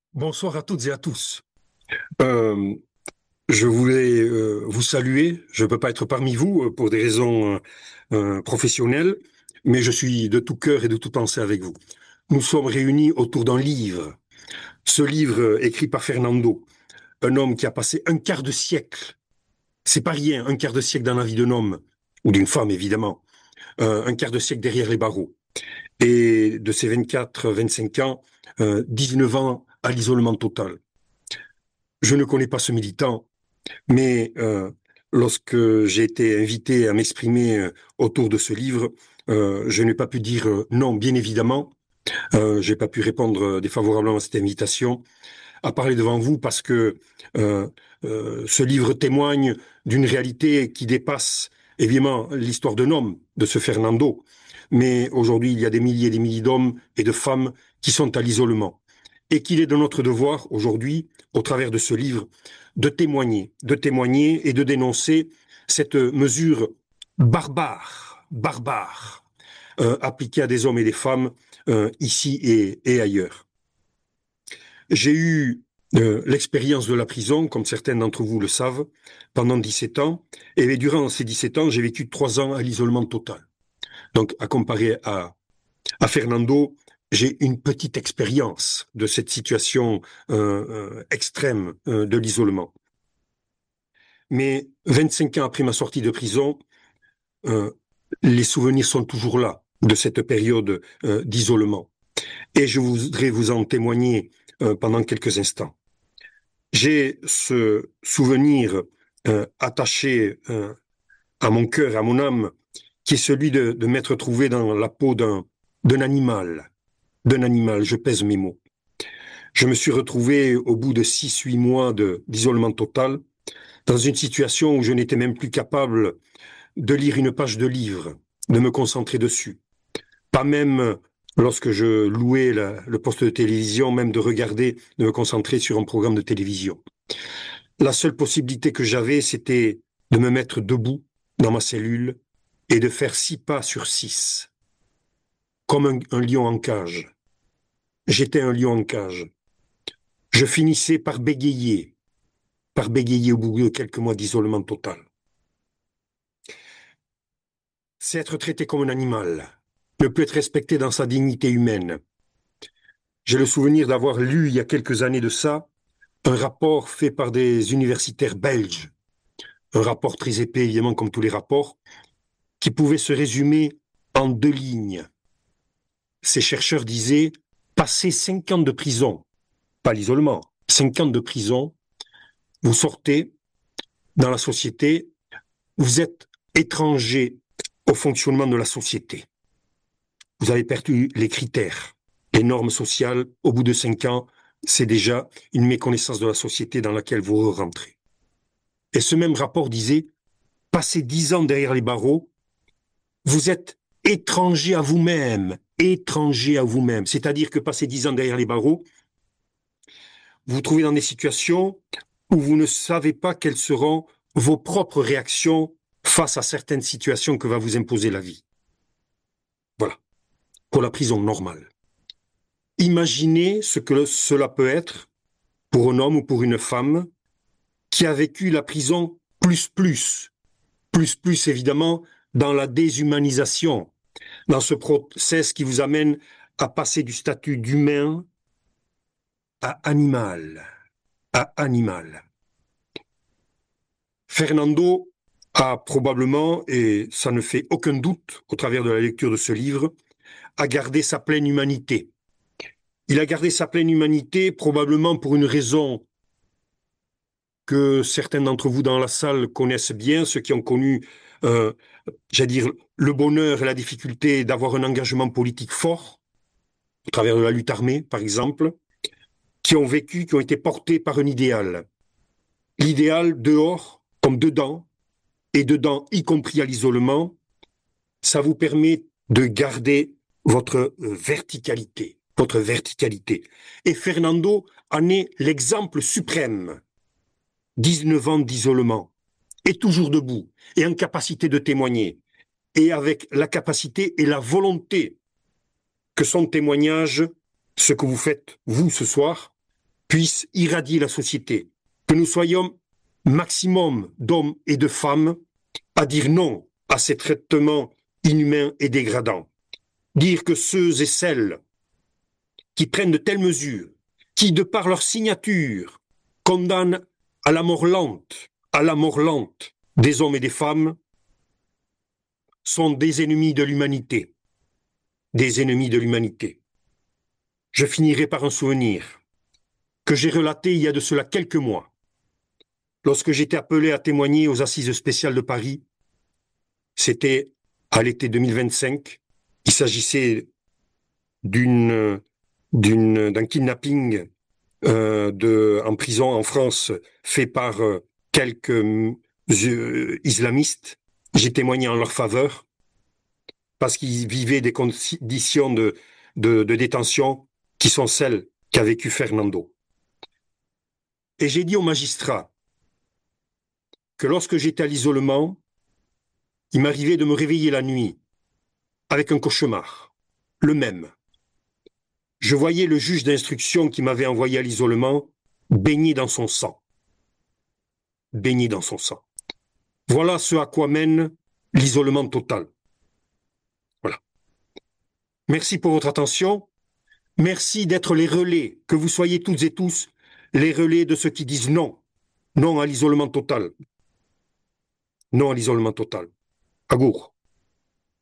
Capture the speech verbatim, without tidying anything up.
Bonsoir à toutes et à tous. Euh, je voulais euh, vous saluer. Je ne peux pas être parmi vous euh, pour des raisons euh, euh, professionnelles, mais je suis de tout cœur et de toute pensée avec vous. Nous sommes réunis autour d'un livre. Ce livre euh, écrit par Fernando, un homme qui a passé un quart de siècle. C'est pas rien, un quart de siècle dans la vie d'un homme ou d'une femme évidemment. Euh, un quart de siècle derrière les barreaux. Et de ses vingt-quatre, vingt-cinq ans, euh, dix-neuf ans à l'isolement total. Je ne connais pas ce militant. Mais euh, lorsque j'ai été invité à m'exprimer euh, autour de ce livre, euh, je n'ai pas pu dire euh, non, bien évidemment. Euh, j'ai pas pu répondre euh, défavorablement à cette invitation à parler devant vous parce que euh, euh, ce livre témoigne d'une réalité qui dépasse évidemment l'histoire d'un homme, de ce Fernando. Mais aujourd'hui, il y a des milliers et des milliers d'hommes et de femmes qui sont à l'isolement. Et qu'il est de notre devoir aujourd'hui, au travers de ce livre, de témoigner, de témoigner et de dénoncer cette mesure barbare, barbare, euh, appliquée à des hommes et des femmes euh, ici et, et ailleurs. J'ai eu euh, l'expérience de la prison, comme certains d'entre vous le savent, pendant dix-sept ans. Et durant ces dix-sept ans, j'ai vécu trois ans à l'isolement total. Donc, à comparer à, à Fernando, j'ai une petite expérience de cette situation euh, euh, extrême euh, de l'isolement. Mais vingt-cinq ans après ma sortie de prison, euh, les souvenirs sont toujours là de cette période euh, d'isolement. Et je voudrais vous en témoigner euh, pendant quelques instants. J'ai ce souvenir euh, attaché euh, à mon cœur, à mon âme, qui est celui de, de m'être trouvé dans la peau d'un d'un animal, d'un animal, je pèse mes mots. Je me suis retrouvé au bout de six, huit mois de, d'isolement total, dans une situation où je n'étais même plus capable de lire une page de livre, de me concentrer dessus. Pas même lorsque je louais la, le poste de télévision, même de regarder, de me concentrer sur un programme de télévision. La seule possibilité que j'avais, c'était de me mettre debout dans ma cellule et de faire six pas sur six, comme un, un lion en cage. J'étais un lion en cage. Je finissais par bégayer, par bégayer au bout de quelques mois d'isolement total. C'est être traité comme un animal, ne plus être respecté dans sa dignité humaine. J'ai le souvenir d'avoir lu il y a quelques années de ça un rapport fait par des universitaires belges, un rapport très épais évidemment comme tous les rapports, qui pouvait se résumer en deux lignes. Ces chercheurs disaient, passez cinq ans de prison, pas l'isolement, cinq ans de prison, vous sortez dans la société, vous êtes étranger au fonctionnement de la société. Vous avez perdu les critères, les normes sociales. Au bout de cinq ans, c'est déjà une méconnaissance de la société dans laquelle vous rentrez. Et ce même rapport disait, passez dix ans derrière les barreaux, vous êtes étranger à vous-même, étranger à vous-même. C'est-à-dire que passez dix ans derrière les barreaux, vous vous trouvez dans des situations où vous ne savez pas quelles seront vos propres réactions face à certaines situations que va vous imposer la vie. Voilà, pour la prison normale. Imaginez ce que cela peut être pour un homme ou pour une femme qui a vécu la prison plus plus, plus plus évidemment dans la déshumanisation, dans ce process qui vous amène à passer du statut d'humain à animal, à animal. Fernando a probablement, et ça ne fait aucun doute au travers de la lecture de ce livre, a gardé sa pleine humanité. Il a gardé sa pleine humanité probablement pour une raison que certains d'entre vous dans la salle connaissent bien, ceux qui ont connu, euh, j'allais dire, le bonheur et la difficulté d'avoir un engagement politique fort, au travers de la lutte armée, par exemple, qui ont vécu, qui ont été portés par un idéal. L'idéal dehors comme dedans, et dedans, y compris à l'isolement, ça vous permet de garder votre verticalité, votre verticalité. Et Fernando en est l'exemple suprême. dix-neuf ans d'isolement, et toujours debout, et en capacité de témoigner, et avec la capacité et la volonté que son témoignage, ce que vous faites, vous, ce soir, puisse irradier la société, que nous soyons maximum d'hommes et de femmes à dire non à ces traitements inhumains et dégradants. Dire que ceux et celles qui prennent de telles mesures, qui, de par leur signature, condamnent à la mort lente, à la mort lente des hommes et des femmes, sont des ennemis de l'humanité. Des ennemis de l'humanité. Je finirai par un souvenir que j'ai relaté il y a de cela quelques mois, lorsque j'étais appelé à témoigner aux Assises spéciales de Paris. C'était à l'été deux mille vingt-cinq. Il s'agissait d'une, d'une, d'un kidnapping euh, de, en prison en France fait par euh, quelques euh, islamistes. J'ai témoigné en leur faveur parce qu'ils vivaient des conditions de, de, de détention qui sont celles qu'a vécu Fernando. Et j'ai dit au magistrat que lorsque j'étais à l'isolement, il m'arrivait de me réveiller la nuit avec un cauchemar, le même. Je voyais le juge d'instruction qui m'avait envoyé à l'isolement baigné dans son sang. Baigné dans son sang. Voilà ce à quoi mène l'isolement total. Voilà. Merci pour votre attention. Merci d'être les relais, que vous soyez toutes et tous les relais de ceux qui disent non. Non à l'isolement total. Non à l'isolement total. Agour.